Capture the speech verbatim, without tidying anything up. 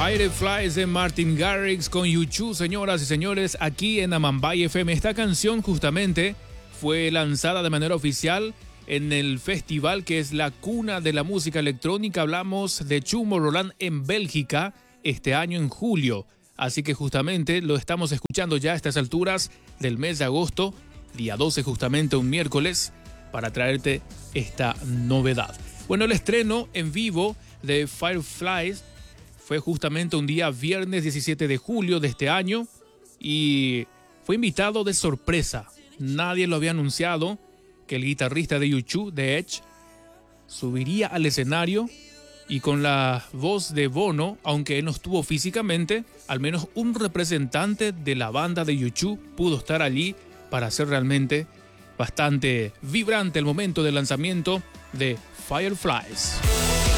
Fireflies de Martin Garrix con U dos, señoras y señores, aquí en Amambay F M. Esta canción justamente fue lanzada de manera oficial en el festival que es la cuna de la música electrónica. Hablamos de Tomorrowland en Bélgica este año en julio. Así que justamente lo estamos escuchando ya a estas alturas del mes de agosto, día doce justamente, un miércoles, para traerte esta novedad. Bueno, el estreno en vivo de Fireflies fue justamente un día viernes diecisiete de julio de este año y fue invitado de sorpresa. Nadie lo había anunciado que el guitarrista de U dos, de Edge, subiría al escenario y con la voz de Bono, aunque él no estuvo físicamente, al menos un representante de la banda de U dos pudo estar allí para hacer realmente bastante vibrante el momento del lanzamiento de Fireflies.